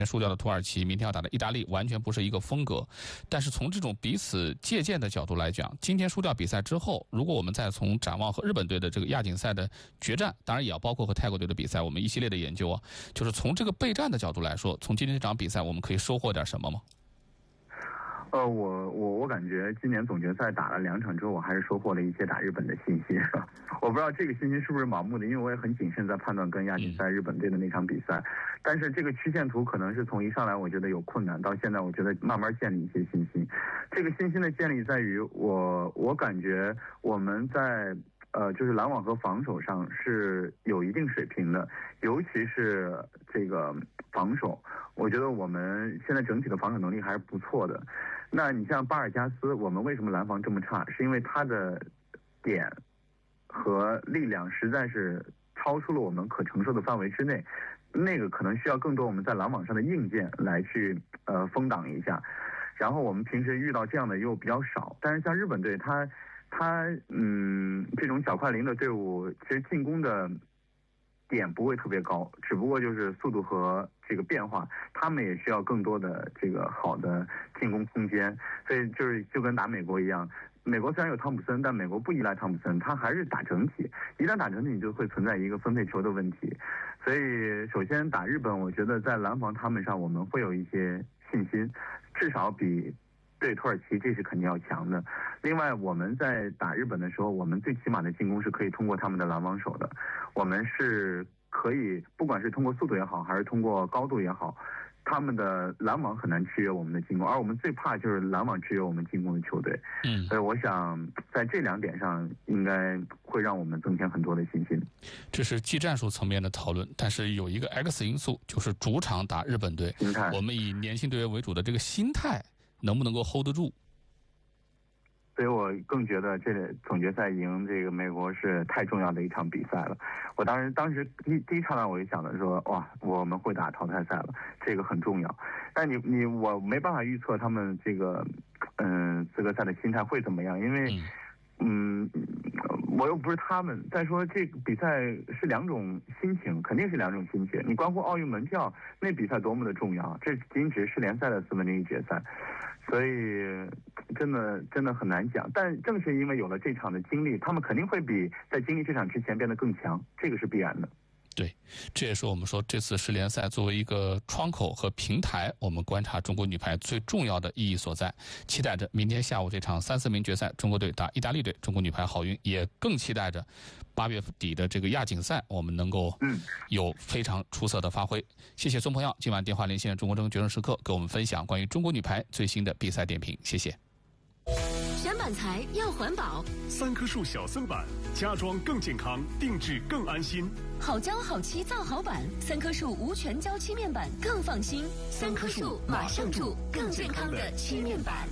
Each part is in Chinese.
输掉的土耳其，明天要打的意大利，完全不是一个风格。但是从这种彼此借鉴的角度来讲，今天输掉比赛之后，如果我们再从展望和日本队的这个亚锦赛的决战，当然也要包括和泰国队的比赛，我们一系列的研究啊，就是从这个备战的角度来说，从今天这场比赛我们可以收获点什么吗？ 我感觉今年总决赛打了2场之后，我还是收获了一些打日本的信心。我不知道这个信心是不是盲目的，因为我也很谨慎在判断跟亚锦赛日本队的那场比赛。但是这个曲线图可能是从一上来我觉得有困难，到现在我觉得慢慢建立一些信心。这个信心的建立在于我感觉我们在就是拦网和防守上是有一定水平的，尤其是这个防守，我觉得我们现在整体的防守能力还是不错的。那你像巴尔加斯，我们为什么拦防这么差？是因为他的点和力量实在是超出了我们可承受的范围之内，那个可能需要更多我们在拦网上的硬件来去封挡一下。然后我们平时遇到这样的又比较少，但是像日本队他这种小快灵的队伍，其实进攻的点不会特别高，只不过就是速度和这个变化，他们也需要更多的这个好的进攻空间。所以就跟打美国一样，美国虽然有汤普森，但美国不依赖汤普森，他还是打整体。一旦打整体，你就会存在一个分配球的问题。所以首先打日本，我觉得在拦防他们上我们会有一些信心，至少比对土耳其这是肯定要强的。另外我们在打日本的时候，我们最起码的进攻是可以通过他们的拦网手的，我们是可以不管是通过速度也好，还是通过高度也好，他们的拦网很难制约我们的进攻，而我们最怕就是拦网制约我们进攻的球队。所以我想在这2点上应该会让我们增添很多的信心。 这是技战术层面的讨论，但是有一个 X 因素，就是主场打日本队， 心态， 我们以年轻队员为主的这个心态能不能够 hold 得住？ 所以我更觉得这总决赛赢这个美国是太重要的一场比赛了。我当时第一刹那我就想着说，哇，我们会打淘汰赛了，这个很重要。但我没办法预测他们这个资格赛的心态会怎么样，因为我又不是他们。再说这个比赛是2种心情，肯定是2种心情。你关乎奥运门票，那比赛多么的重要，这仅只是世联赛的1/4决赛，所以真的很难讲。但正是因为有了这场的经历，他们肯定会比在经历这场之前变得更强，这个是必然的。 对，这也是我们说这次世联赛作为一个窗口和平台，我们观察中国女排最重要的意义所在。期待着明天下午这场3-4名决赛，中国队打意大利队，中国女排好运。也更期待着8月底的这个亚锦赛，我们能够有非常出色的发挥。谢谢孙鹏耀今晚电话连线中国争决胜时刻，给我们分享关于中国女排最新的比赛点评。谢谢。 选板材要环保 ，3棵树小森板，家装更健康，定制更安心。 好胶好漆造好板，3棵树无全胶漆面板更放心。3棵树马上住更健康的漆面板。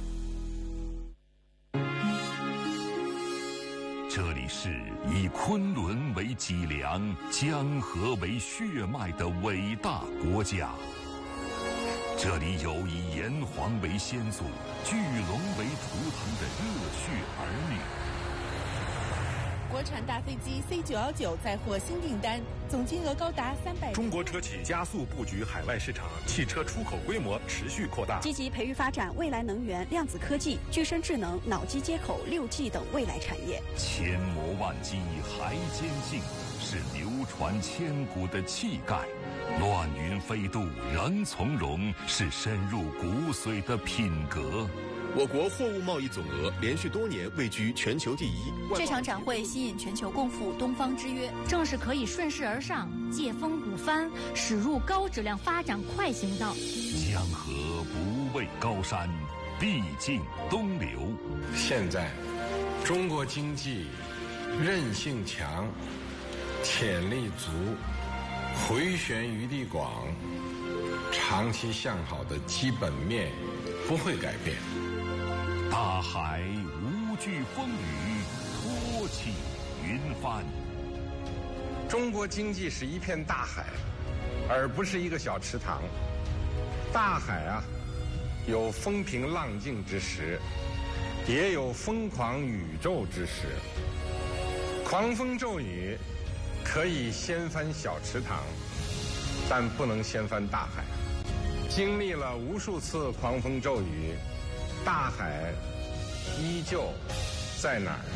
这里是以昆仑为脊梁、江河为血脉的伟大国家。这里有以炎黄为先祖、巨龙为图腾的热血儿女。 国产大飞机 C919 再获新订单，总金额高达300。 中国车企加速布局海外市场，汽车出口规模持续扩大， 积极培育发展未来能源、量子科技、具身智能、脑机接口、6G 等未来产业。 千磨万击还坚劲，是流传千古的气概；乱云飞渡仍从容，是深入骨髓的品格。 我国货物贸易总额连续多年位居全球第一。 这场展会吸引全球共赴东方之约，正是可以顺势而上，借风鼓帆，驶入高质量发展快行道。 江河不畏高山，必尽东流。 现在中国经济韧性强，潜力足，回旋余地广，长期向好的基本面不会改变。 大海无惧风雨，托起云帆。 中国经济是一片大海，而不是一个小池塘。大海啊，有风平浪静之时，也有疯狂宇宙之时。狂风骤雨可以掀翻小池塘，但不能掀翻大海。 经历了无数次狂风骤雨，大海依旧在哪儿？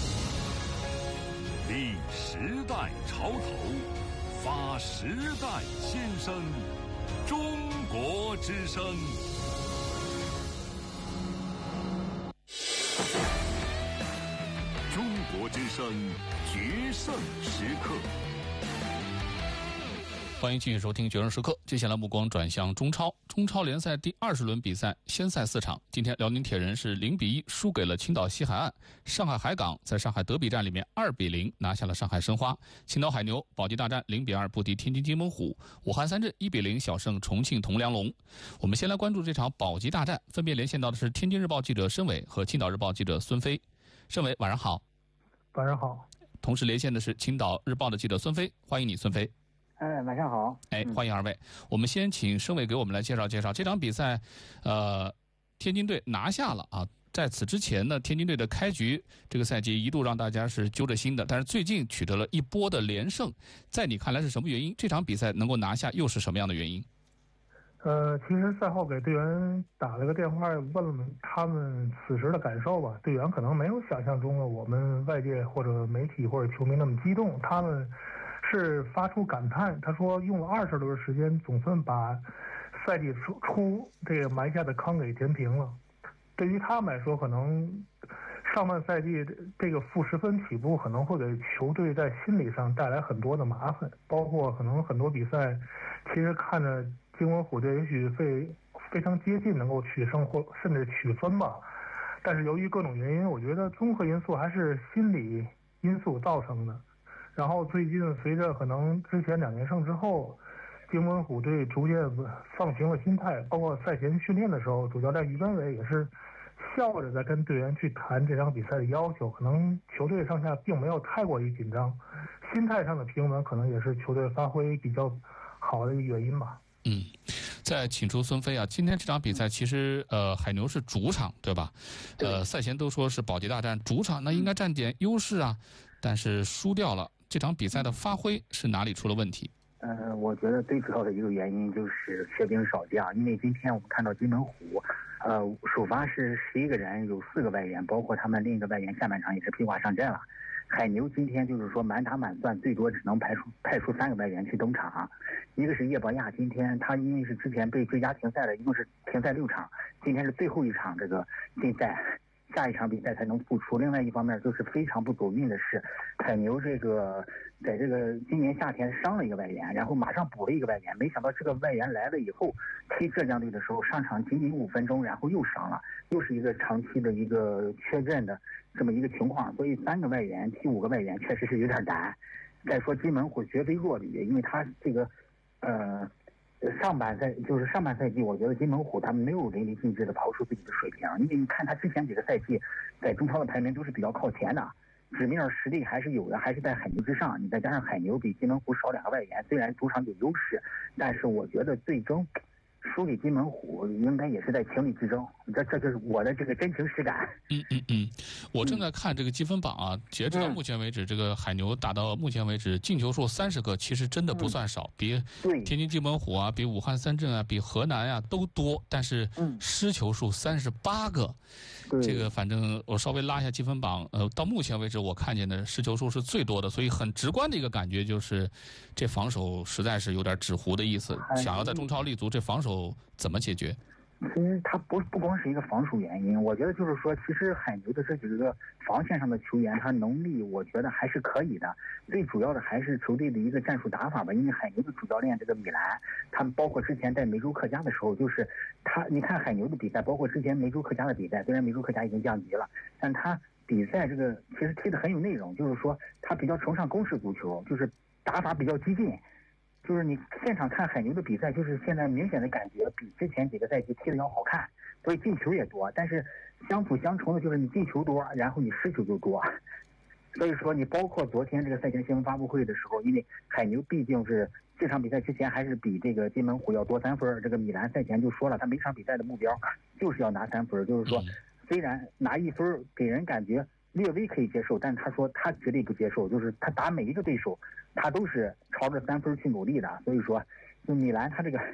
立时代潮头，发时代先声，中国之声。中国之声决胜时刻。 欢迎继续收听《决胜时刻》。接下来目光转向中超。中超联赛第20轮比赛，先赛4场。今天辽宁铁人是0-1输给了青岛西海岸。上海海港在上海德比战里面2-0拿下了上海申花。青岛海牛保级大战0-2不敌天津津门虎。武汉三镇1-0小胜重庆铜梁龙。我们先来关注这场保级大战，分别连线到的是天津日报记者申伟和青岛日报记者孙飞。申伟，晚上好。 晚上好。 同时连线的是青岛日报的记者孙飞，欢迎你，孙飞。 晚上好。 欢迎二位。我们先请申伟给我们来介绍介绍这场比赛。天津队拿下了啊。在此之前呢，天津队的开局这个赛季一度让大家是揪着心的，但是最近取得了一波的连胜。在你看来是什么原因？这场比赛能够拿下又是什么样的原因？ 其实赛后给队员打了个电话，问了他们此时的感受吧。队员可能没有想象中的我们外界或者媒体或者球迷那么激动，他们是发出感叹。他说用了20轮时间，总算把赛季初这个埋下的坑给填平了。对于他们来说，可能上半赛季这个负10分起步可能会给球队在心理上带来很多的麻烦，包括可能很多比赛其实看着津门虎队也许非常接近能够取胜或甚至取分吧，但是由于各种原因，我觉得综合因素还是心理因素造成的。然后最近随着可能之前2连胜之后，津门虎队逐渐放平了心态，包括赛前训练的时候，主教练于根伟也是笑着在跟队员去谈这场比赛的要求，可能球队上下并没有太过于紧张，心态上的平稳可能也是球队发挥比较好的一个原因吧。 再请出孙飞啊，今天这场比赛其实海牛是主场对吧？赛前都说是保级大战，主场那应该占点优势啊，但是输掉了。这场比赛的发挥是哪里出了问题？ 我觉得最主要的一个原因就是缺兵少将，因为今天我们看到津门虎，首发是11个人，有4个外援，包括他们另一个外援下半场也是披挂上阵了。海牛今天就是说满打满算，最多只能派出3个外援去登场，一个是叶博亚，今天他因为是之前被追加停赛的，一共是停赛6场，今天是最后一场这个禁赛，下一场比赛才能复出。另外一方面就是非常不走运的是，海牛这个在这个今年夏天伤了一个外援，然后马上补了一个外援，没想到这个外援来了以后踢浙江队的时候上场仅仅5分钟，然后又伤了，又是一个长期的一个缺阵的这么一个情况，所以3个外援踢5个外援确实是有点难。再说津门虎绝非弱旅，因为他这个上半赛季，我觉得津门虎他们没有淋漓尽致的跑出自己的水平，因为你看他之前几个赛季在中超的排名都是比较靠前的，纸面实力还是有的，还是在海牛之上。你再加上海牛比津门虎少2个外援，虽然主场有优势，但是我觉得最终输给津门虎应该也是在情理之中，这就是我的这个真情实感。 我正在看这个积分榜啊，截止到目前为止，这个海牛打到目前为止进球数30个，其实真的不算少，比天津津门虎啊，比武汉三镇啊，比河南啊都多，但是失球数38个。这个反正我稍微拉一下积分榜，到目前为止我看见的失球数是最多的，所以很直观的一个感觉就是这防守实在是有点纸糊的意思，想要在中超立足，这防守怎么解决？ 其实它不光是一个防守原因，我觉得就是说，其实海牛的这几个防线上的球员，他能力我觉得还是可以的。最主要的还是球队的一个战术打法吧，因为海牛的主教练这个米兰，他们包括之前在梅州客家的时候，就是他，你看海牛的比赛，包括之前梅州客家的比赛，虽然梅州客家已经降级了，但他比赛这个其实踢得很有内容，就是说他比较崇尚攻势足球，就是打法比较激进。就是你现场看海牛的比赛，就是现在明显的感觉比之前几个赛季踢得要好看，所以进球也多，但是相辅相成的就是你进球多，然后你失球就多。所以说你包括昨天这个赛前新闻发布会的时候，因为海牛毕竟是这场比赛之前还是比这个津门虎要多3分，这个米兰赛前就说了，他每场比赛的目标就是要拿3分，就是说虽然拿1分给人感觉略微可以接受，但他说他绝对不接受，就是他打每一个对手他都是朝着3分去努力的。所以说就米兰他这个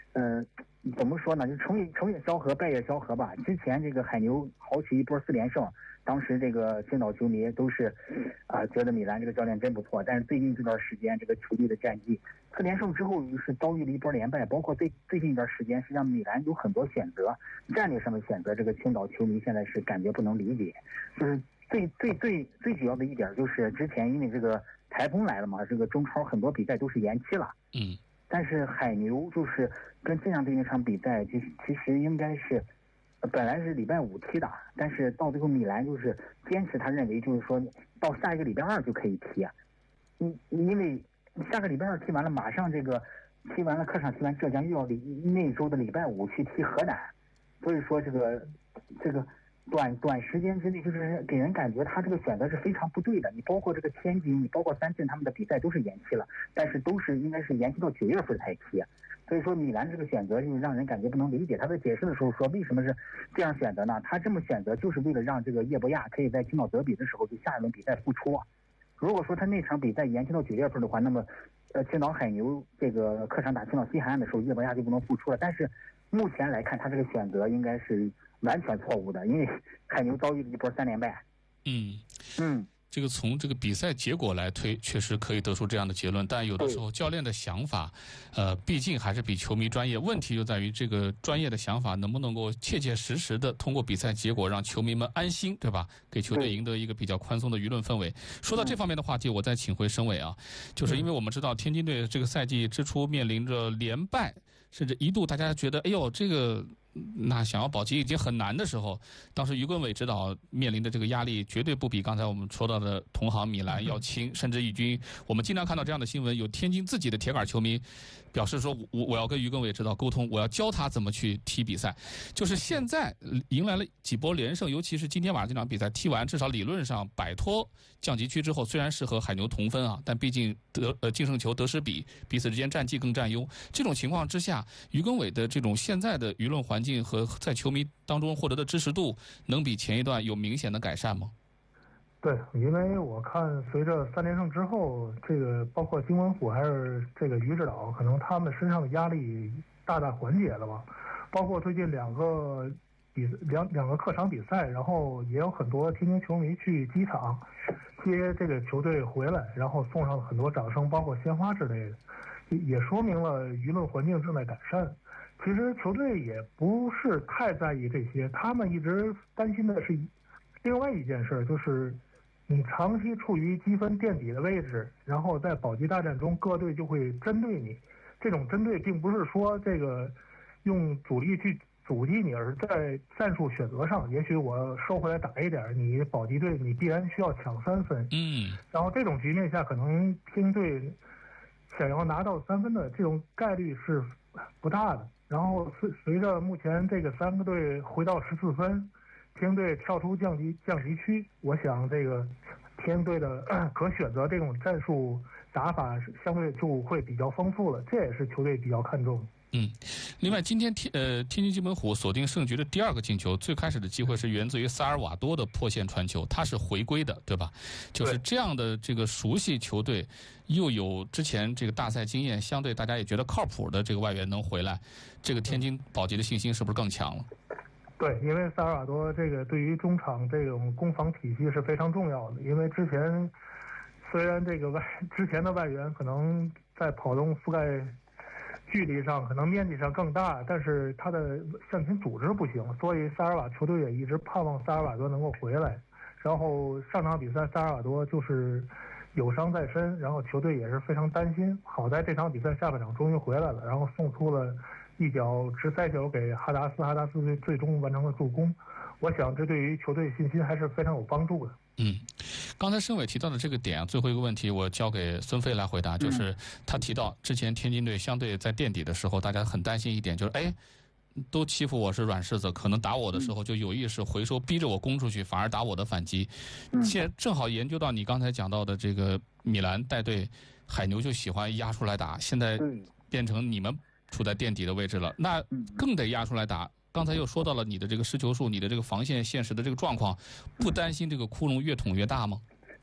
怎么说呢？就成也萧何，败也萧何吧。之前这个海牛豪取一波4连胜，当时这个青岛球迷都是觉得米兰这个教练真不错。但是最近这段时间，这个球队的战绩4连胜之后是遭遇了一波连败，包括最近一段时间，实际上米兰有很多选择，战略上的选择，这个青岛球迷现在是感觉不能理解。就是最主要的一点就是之前因为这个台风来了嘛，这个中超很多比赛都是延期了。但是海牛就是跟这样的那场比赛，其实应该是本来是礼拜5踢的，但是到最后米兰就是坚持，他认为就是说到下一个礼拜2就可以踢。因为下个礼拜2踢完了，马上这个踢完了客场踢完浙江，又要那周的礼拜5去踢河南，所以说这个短时间之内，就是给人感觉他这个选择是非常不对的。你包括这个天津，你包括3镇他们的比赛都是延期了，但是都是应该是延期到9月份才踢。所以说米兰这个选择就是让人感觉不能理解。他在解释的时候说，为什么是这样选择呢？他这么选择就是为了让这个叶博亚可以在青岛德比的时候就下一轮比赛复出。如果说他那场比赛延期到9月份的话，那么青岛海牛这个客场打青岛西海岸的时候，叶博亚就不能复出了。但是目前来看，他这个选择应该是完全错误的，因为海牛遭遇了一波3连败。 这个从这个比赛结果来推，确实可以得出这样的结论。但有的时候教练的想法，毕竟还是比球迷专业。问题就在于这个专业的想法能不能够切切实实的通过比赛结果让球迷们安心，对吧？给球队赢得一个比较宽松的舆论氛围。说到这方面的话题，我再请回申伟啊，就是因为我们知道天津队这个赛季之初面临着连败，甚至一度大家觉得，哎呦，这个那想要保级已经很难的时候，当时于根伟指导面临的这个压力绝对不比刚才我们说到的同行米兰要轻，甚至已经我们经常看到这样的新闻，有天津自己的铁杆球迷表示说，我要跟于根伟指导沟通，我要教他怎么去踢比赛。就是现在迎来了几波连胜，尤其是今天晚上这场比赛踢完，至少理论上摆脱降级区之后，虽然是和海牛同分啊，但毕竟净胜球得失比彼此之间战绩更占优。这种情况之下，于根伟的这种现在的舆论环境和在球迷当中获得的支持度，能比前一段有明显的改善吗？ 对，因为我看随着3连胜之后，这个包括金文虎还是这个于指导，可能他们身上的压力大大缓解了吧。包括最近两个客场比赛，然后也有很多天津球迷去机场接这个球队回来，然后送上了很多掌声，包括鲜花之类的，也说明了舆论环境正在改善。其实球队也不是太在意这些，他们一直担心的是另外一件事，就是你长期处于积分垫底的位置，然后在保级大战中各队就会针对你。这种针对并不是说这个用主力去阻击你，而是在战术选择上，也许我收回来打一点，你保级队你必然需要抢3分。然后这种局面下，可能天津队想要拿到3分的这种概率是不大的。然后随着目前这个3个队回到14分，天津队跳出降级区，我想这个天津队的可选择这种战术打法相对就会比较丰富了，这也是球队比较看重的。 另外今天天津津门虎锁定胜局的第2个进球，最开始的机会是源自于萨尔瓦多的破线传球，他是回归的，对吧？就是这样的这个熟悉球队，又有之前这个大赛经验，相对大家也觉得靠谱的这个外援能回来，这个天津保级的信心是不是更强了？ 对，因为萨尔瓦多这个对于中场这种攻防体系是非常重要的，因为之前虽然这个之前的外援可能在跑动覆盖距离上可能面积上更大，但是他的向前组织不行，所以萨尔瓦球队也一直盼望萨尔瓦多能够回来。然后上场比赛萨尔瓦多就是有伤在身，然后球队也是非常担心。好在这场比赛下半场终于回来了，然后送出了一脚直塞球给哈达斯最终完成了助攻。我想这对于球队信心还是非常有帮助的。 刚才申伟提到的这个点，最后一个问题我交给孙飞来回答，就是他提到之前天津队相对在垫底的时候，大家很担心一点，就是都欺负我是软柿子，可能打我的时候就有意识回收，逼着我攻出去，反而打我的反击。现在正好研究到你刚才讲到的这个米兰带队，海牛就喜欢压出来打，现在变成你们处在垫底的位置了，那更得压出来打。刚才又说到了你的这个失球数，你的这个防线现实的这个状况，不担心这个窟窿越捅越大吗？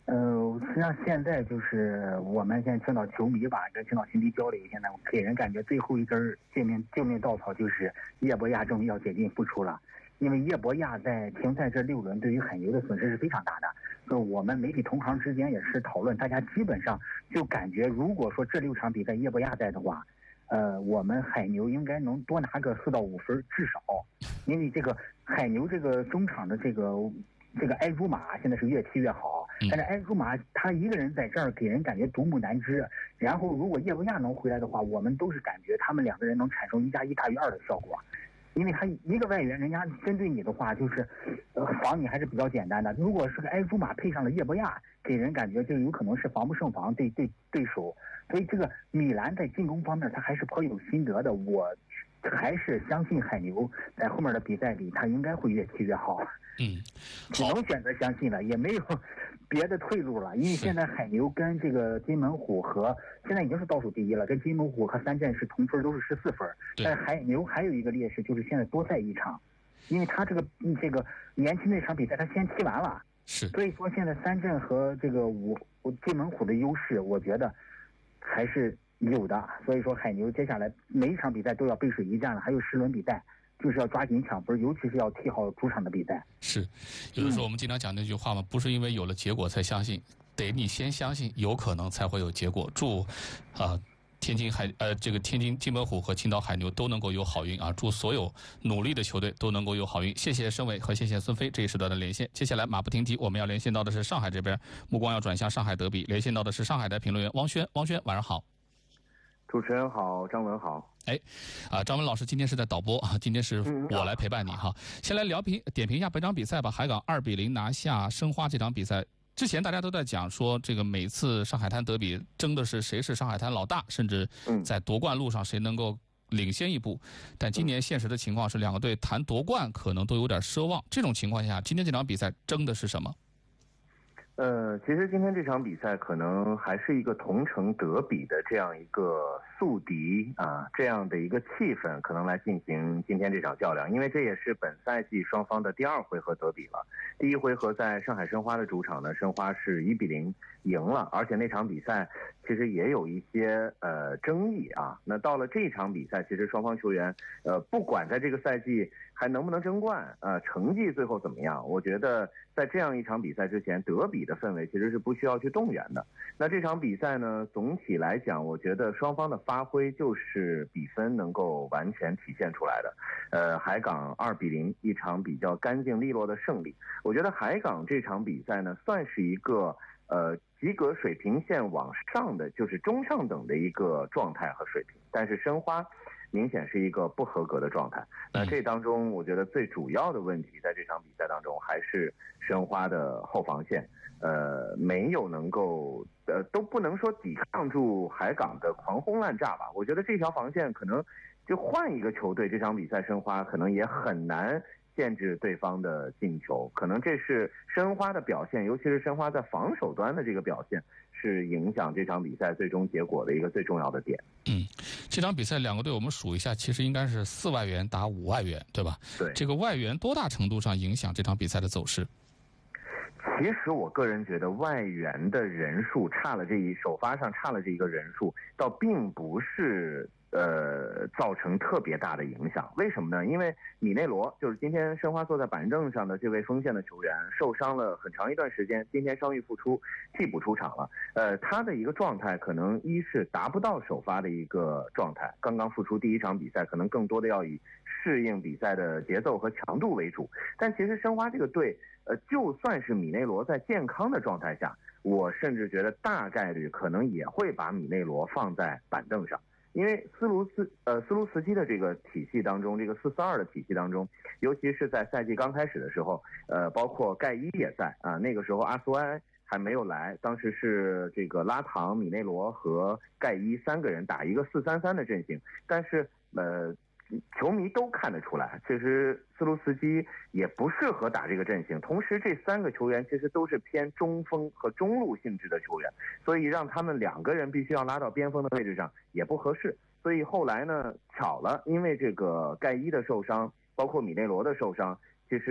实际上现在就是我们现在青岛球迷吧，跟青岛兄弟交流，现在给人感觉最后一根救命稻草就是叶博亚终于要解禁复出了。因为叶博亚在停赛这6轮，对于海牛的损失是非常大的。所以我们媒体同行之间也是讨论，大家基本上就感觉，如果说这6场比赛叶博亚在的话，我们海牛应该能多拿个4到5分至少。因为这个海牛这个中场的这个埃朱马现在是越踢越好，但是埃朱马他一个人在这儿给人感觉独木难支。然后如果叶博亚能回来的话，我们都是感觉他们2个人能产生1+1大于2的效果。因为他一个外援，人家针对你的话，就是防你还是比较简单的。如果是个埃朱马配上了叶博亚，给人感觉就有可能是防不胜防对手。所以这个米兰在进攻方面他还是颇有心得的。我还是相信海牛在后面的比赛里，他应该会越踢越好。只能选择相信了，也没有别的退路了。因为现在海牛跟这个金门虎和现在已经是倒数第一了，跟金门虎和三镇是同分，都是14分。但是海牛还有一个劣势，就是现在多赛1场，因为他这个年轻那场比赛他先踢完了，所以说现在三镇和这个金门虎的优势，我觉得还是有的。所以说海牛接下来每一场比赛都要背水一战了，还有10轮比赛。就是要抓紧抢分，尤其是要踢好主场的比赛。 是，有的时候我们经常讲那句话嘛，不是因为有了结果才相信，得你先相信有可能才会有结果。祝天津金门虎和青岛海牛都能够有好运啊！祝所有努力的球队都能够有好运。谢谢申伟和谢谢孙飞这一时段的连线。接下来马不停蹄，我们要连线到的是上海这边，目光要转向上海德比，连线到的是上海的评论员汪轩。汪轩，晚上好。 主持人好，张文好。 张文老师今天是在导播啊，今天是我来陪伴你哈。先来点评一下本场比赛吧。海港2-0拿下申花这场比赛，之前大家都在讲说，这个每次上海滩德比争的是谁是上海滩老大，甚至在夺冠路上谁能够领先一步。但今年现实的情况是，2个队谈夺冠可能都有点奢望。这种情况下，今天这场比赛争的是什么？ 其实今天这场比赛可能还是一个同城德比的这样一个宿敌啊，这样的一个气氛可能来进行今天这场较量，因为这也是本赛季双方的第2回合德比了。第1回合在上海申花的主场呢，申花是1-0赢了，而且那场比赛其实也有一些争议啊。那到了这场比赛，其实双方球员不管在这个赛季还能不能争冠，成绩最后怎么样，我觉得在这样一场比赛之前，德比的氛围其实是不需要去动员的。那这场比赛呢，总体来讲，我觉得双方的发挥就是比分能够完全体现出来的。海港2-0，一场比较干净利落的胜利。我觉得海港这场比赛呢，算是一个及格水平线往上的，就是中上等的一个状态和水平。但是申花明显是一个不合格的状态。那这当中，我觉得最主要的问题在这场比赛当中还是申花的后防线，没有能够都不能说抵抗住海港的狂轰滥炸吧。我觉得这条防线可能就换一个球队，这场比赛申花可能也很难限制对方的进球。可能这是申花的表现，尤其是申花在防守端的这个表现，是影响这场比赛最终结果的一个最重要的点。 这场比赛2个队我们数一下，其实应该是4外援打5外援，对吧？ 对。 这个外援多大程度上影响这场比赛的走势？ 其实我个人觉得外援的人数首发上差了这一个人数，倒并不是造成特别大的影响。为什么呢？因为米内罗就是今天申花坐在板凳上的这位锋线的球员受伤了很长一段时间，今天伤愈复出，替补出场了。他的一个状态可能一是达不到首发的一个状态，刚刚复出第1场比赛，可能更多的要以适应比赛的节奏和强度为主。但其实申花这个队就算是米内罗在健康的状态下，我甚至觉得大概率可能也会把米内罗放在板凳上。因为斯卢茨基的这个体系当中，这个4-4-2的体系当中，尤其是在赛季刚开始的时候，包括盖伊也在啊，那个时候阿苏埃还没有来，当时是这个拉唐、米内罗和盖伊3个人打一个4-3-3的阵型，但是球迷都看得出来，其实斯卢茨基也不适合打这个阵型。同时，这3个球员其实都是偏中锋和中路性质的球员，所以让他们2个人必须要拉到边锋的位置上也不合适。所以后来呢，巧了，因为这个盖伊的受伤，包括米内罗的受伤，其实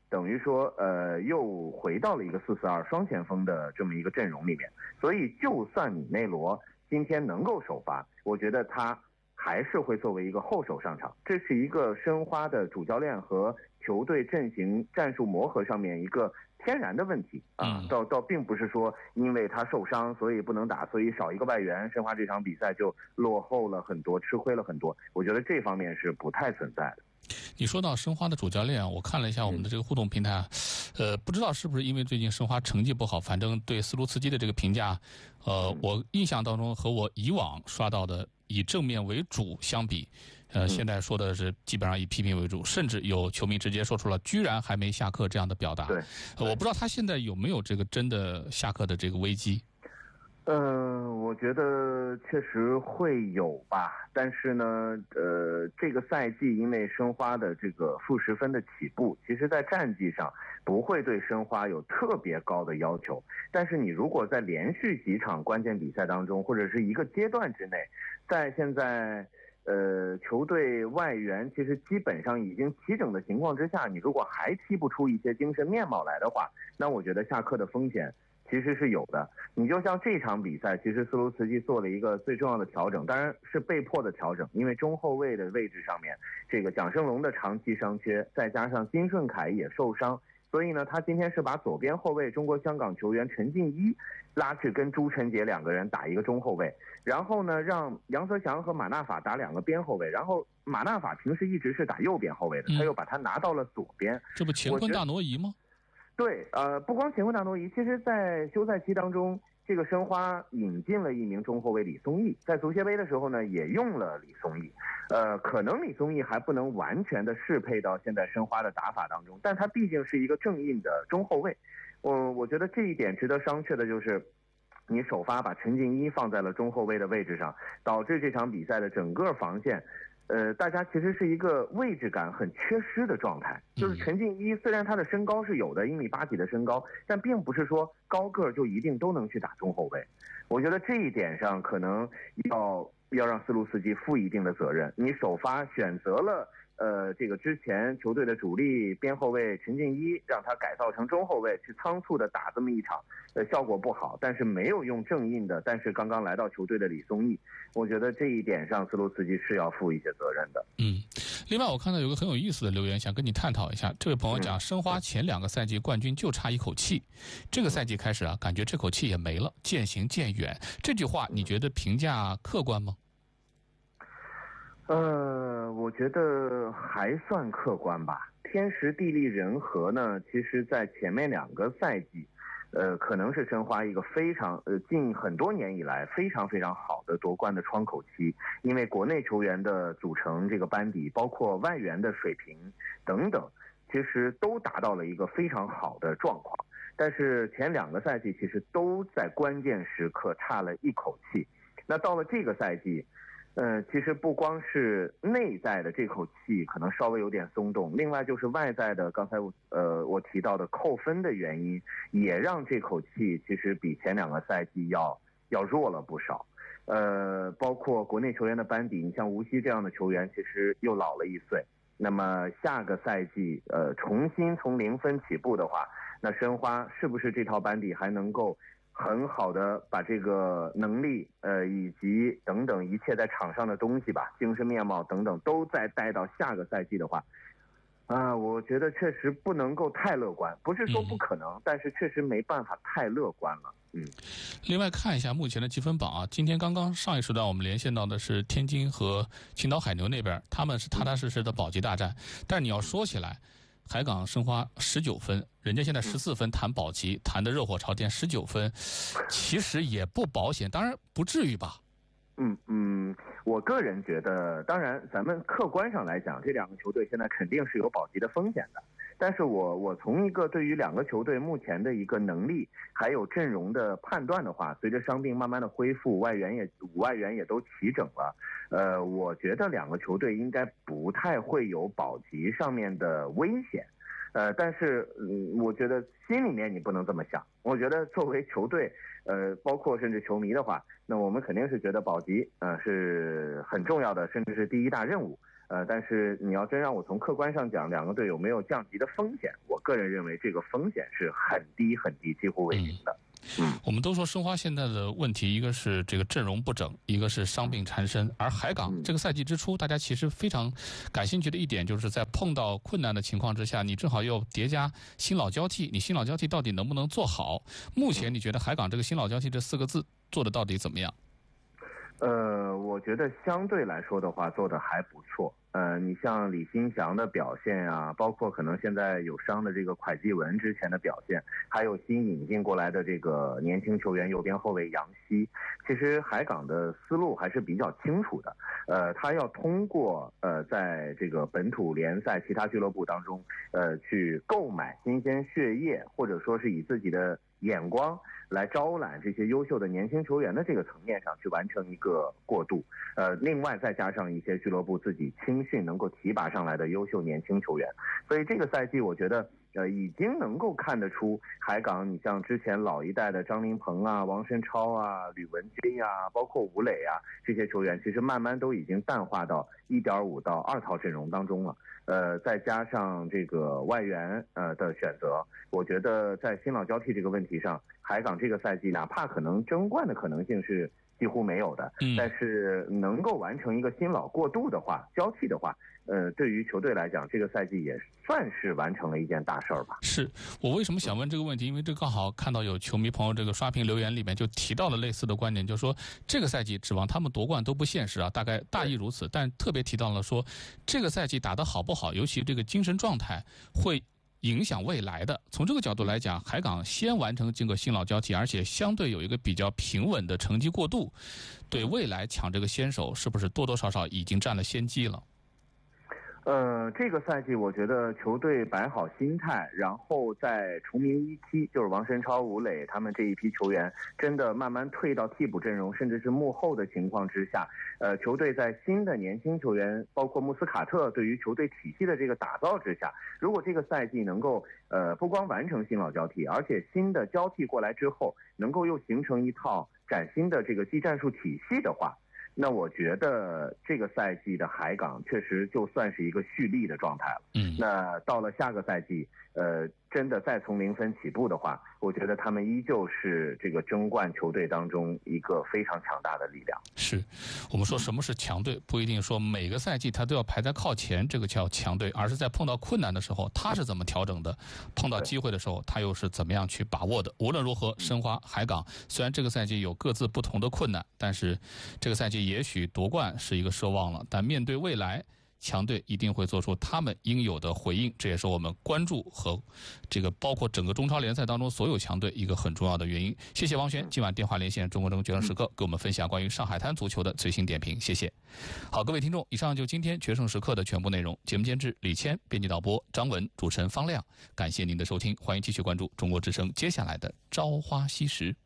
等于说又回到了一个4-4-2双前锋的这么一个阵容里面。所以就算米内罗今天能够首发，我觉得他还是会作为一个后手上场，这是一个申花的主教练和球队阵型战术磨合上面一个天然的问题啊，倒并不是说因为他受伤所以不能打，所以少一个外援，申花这场比赛就落后了很多，吃亏了很多。我觉得这方面是不太存在的。 你说到申花的主教练，我看了一下我们的这个互动平台，不知道是不是因为最近申花成绩不好，反正对斯卢茨基的这个评价，我印象当中和我以往刷到的以正面为主相比，现在说的是基本上以批评为主，甚至有球迷直接说出了居然还没下课这样的表达。 对， 我不知道他现在有没有这个真的下课的这个危机。 我觉得确实会有吧，但是呢，这个赛季因为申花的这个负10分的起步，其实在战绩上不会对申花有特别高的要求，但是你如果在连续几场关键比赛当中，或者是一个阶段之内，在现在球队外援其实基本上已经齐整的情况之下，你如果还踢不出一些精神面貌来的话，那我觉得下课的风险其实是有的。你就像这场比赛，其实斯卢茨基做了一个最重要的调整，当然是被迫的调整，因为中后卫的位置上面，这个蒋胜龙的长期伤缺，再加上金顺凯也受伤，所以呢，他今天是把左边后卫中国香港球员陈静一拉去跟朱晨杰两个人打一个中后卫，然后呢，让杨泽祥和马纳法打两个边后卫，然后马纳法平时一直是打右边后卫的，他又把他拿到了左边， 这不乾坤大挪移吗？ 对，不光乾坤大挪移，其实在休赛期当中，这个申花引进了一名中后卫李松义，在足协杯的时候呢，也用了李松义，可能李松义还不能完全的适配到现在申花的打法当中，但他毕竟是一个正印的中后卫，我觉得这一点值得商榷的就是，你首发把陈静一放在了中后卫的位置上，导致这场比赛的整个防线。大家其实是一个位置感很缺失的状态，就是陈静一虽然他的身高是有的1.8米几的身高，但并不是说高个就一定都能去打中后卫。我觉得这一点上可能要让斯卢茨基负一定的责任。你首发选择了这个之前球队的主力边后卫陈静一，让他改造成中后卫，去仓促的打这么一场，效果不好，但是没有用正印的，但是刚刚来到球队的李松义，我觉得这一点上斯卢茨基是要负一些责任的。 另外我看到有个很有意思的留言，想跟你探讨一下。这位朋友讲，申花前2个赛季冠军就差一口气，这个赛季开始啊，感觉这口气也没了，渐行渐远。这句话你觉得评价客观吗？ 我觉得还算客观吧。天时地利人和呢，其实在前面2个赛季，可能是申花一个非常近很多年以来非常非常好的夺冠的窗口期，因为国内球员的组成这个班底，包括外援的水平等等，其实都达到了一个非常好的状况。但是前2个赛季其实都在关键时刻差了一口气。那到了这个赛季，其实不光是内在的这口气可能稍微有点松动，另外就是外在的，刚才我提到的扣分的原因，也让这口气其实比前2个赛季要弱了不少。包括国内球员的班底，你像吴曦这样的球员，其实又老了1岁。那么下个赛季，重新从0分起步的话，那申花是不是这套班底还能够很好的把这个能力以及等等一切在场上的东西吧，精神面貌等等都再带到下个赛季的话，我觉得确实不能够太乐观，不是说不可能，但是确实没办法太乐观了。 另外看一下目前的积分榜啊，今天刚刚上一时段我们连线到的是天津和青岛海牛那边，他们是踏踏实实的保级大战，但是你要说起来，海港申花19分，人家现在14分谈保级，谈的热火朝天19分，其实也不保险，当然不至于吧。 我个人觉得，当然咱们客观上来讲，这2个球队现在肯定是有保级的风险的。但是我从一个对于2个球队目前的一个能力还有阵容的判断的话，随着伤病慢慢的恢复，5外援也都齐整了，我觉得2个球队应该不太会有保级上面的危险。但是我觉得心里面你不能这么想。我觉得作为球队，包括甚至球迷的话，那我们肯定是觉得保级是很重要的，甚至是第一大任务。 但是你要真让我从客观上讲，两个队有没有降级的风险，我个人认为这个风险是很低很低，几乎为零的。 我们都说申花现在的问题，一个是这个阵容不整，一个是伤病缠身。而海港这个赛季之初，大家其实非常感兴趣的一点，就是在碰到困难的情况之下，你正好又叠加新老交替，你新老交替到底能不能做好？目前你觉得海港这个新老交替这4个字做的到底怎么样？ 我觉得相对来说的话，做的还不错。你像李新祥的表现啊，包括可能现在有伤的这个蒯基文之前的表现，还有新引进过来的这个年轻球员右边后卫杨希，其实海港的思路还是比较清楚的。他要通过在这个本土联赛其他俱乐部当中去购买新鲜血液，或者说是以自己的眼光来招揽这些优秀的年轻球员的这个层面上去完成一个过渡。另外再加上一些俱乐部自己青训能够提拔上来的优秀年轻球员，所以这个赛季我觉得已经能够看得出海港，你像之前老一代的张琳芃啊、王申超啊、吕文君啊，包括吴磊啊，这些球员其实慢慢都已经淡化到1.5到2套阵容当中了。再加上这个外援的选择，我觉得在新老交替这个问题上，海港这个赛季哪怕可能争冠的可能性是几乎没有的，但是能够完成一个新老过渡的话，交替的话，对于球队来讲，这个赛季也算是完成了一件大事儿吧。 是我为什么想问这个问题？因为这刚好看到有球迷朋友这个刷屏留言里面就提到了类似的观点，就是说这个赛季指望他们夺冠都不现实啊，大概大意如此。但特别提到了说这个赛季打得好不好，尤其这个精神状态会影响未来的。从这个角度来讲，海港先完成这个新老交替，而且相对有一个比较平稳的成绩过渡，对未来抢这个先手是不是多多少少已经占了先机了？ 这个赛季我觉得球队摆好心态，然后在重名一期，就是王申超、吴磊他们这一批球员真的慢慢退到替补阵容，甚至是幕后的情况之下，球队在新的年轻球员，包括穆斯卡特对于球队体系的这个打造之下，如果这个赛季能够不光完成新老交替，而且新的交替过来之后，能够又形成一套崭新的这个技战术体系的话，那我觉得这个赛季的海港确实就算是一个蓄力的状态了。那到了下个赛季，真的再从0分起步的话，我觉得他们依旧是这个争冠球队当中一个非常强大的力量。 是，我们说什么是强队，不一定说每个赛季他都要排在靠前，这个叫强队，而是在碰到困难的时候他是怎么调整的，碰到机会的时候他又是怎么样去把握的。无论如何，申花、海港虽然这个赛季有各自不同的困难，但是这个赛季也许夺冠是一个奢望了，但面对未来，强队一定会做出他们应有的回应，这也是我们关注和这个包括整个中超联赛当中所有强队一个很重要的原因。谢谢王璇今晚电话连线中国队决胜时刻，给我们分享关于上海滩足球的最新点评，谢谢。好，各位听众，以上就今天决胜时刻的全部内容。节目监制李谦，编辑导播张文，主持人方亮。感谢您的收听，欢迎继续关注中国之声接下来的朝花夕拾。